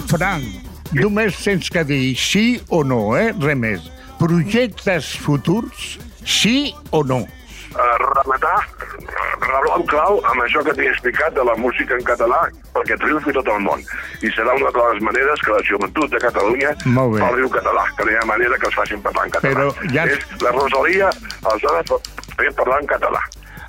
Frank, només tens que dir sí o no, res més. Projectes futurs, sí o no? Rematar, reblar un clau amb això que t'he explicat de la música en català perquè triomfi tot el món. I serà una de les maneres que la joventut de Catalunya parli en català, que no hi ha manera que els facin parlar en català. Però ja... La Rosalia els ha de parlar en català.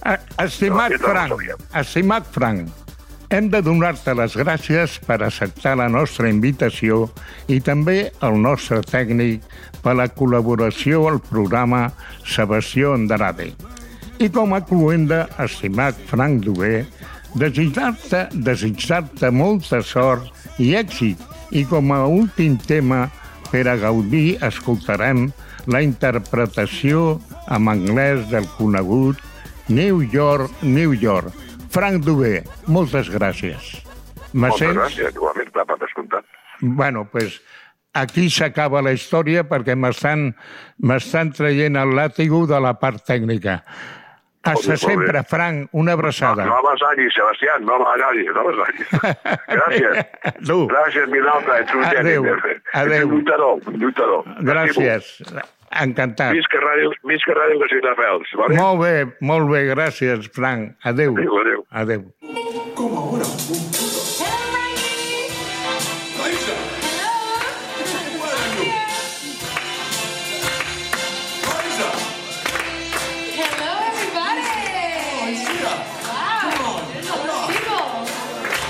Estimat Frank, hem de donar-te les gràcies per acceptar la nostra invitació i també el nostre tècnic per la col·laboració al programa Sebastià Andrade. I com a cloenda, estimat Frank Dubé, desitjar-te molta sort i èxit. I com a últim tema, per a gaudir, escoltarem la interpretació en anglès del conegut New York, New York. Frank Dubé, moltes gràcies. Moltes gràcies, igualment, per descomptat. Bueno, doncs aquí s'acaba la història perquè m'estan traient el làtigo de la part tècnica. Hasta sempre, Frank, una abraçada. No m'asallis, Sebastià, no m'asallis. Gràcies. Gràcies, Milauta. Adéu. Adéu. Lluitador. Gràcies. Encantat. Visca Ràdio Castelldefels. Molt bé, gràcies, Frank. Adéu. Adéu. Adéu. Com ahora.